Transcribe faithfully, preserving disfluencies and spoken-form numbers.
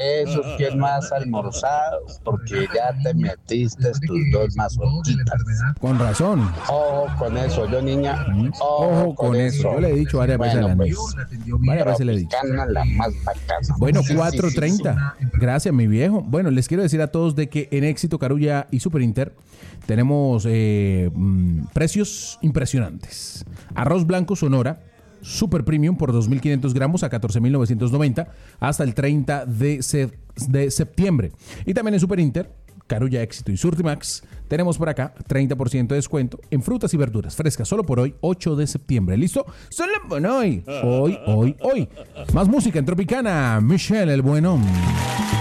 Eso, ¿quién más ha almorzado? Porque ya te metiste tus dos mazorquitas. Con razón. Ojo con eso, yo niña. Ojo, Ojo con eso. Yo le he dicho varias veces a la Bueno, niña. pues, Varias veces le he dicho. Tropicana, la más bacana. Bueno, Sí, sí, cuatro sí, treinta. Gracias, mi viejo. Bueno, les quiero decir a todos de que en Éxito, Carulla y Super Inter tenemos eh, mm, precios impresionantes. Arroz blanco Sonora Super Premium por dos mil quinientos gramos a catorce mil novecientos noventa hasta el treinta de, se- de septiembre. Y también en Super Inter, Carulla, Éxito y Surtimax, tenemos por acá treinta por ciento de descuento en frutas y verduras frescas solo por hoy, ocho de septiembre. ¿Listo? Solo por hoy. Hoy, hoy, hoy. Más música en Tropicana. Michelle, el bueno.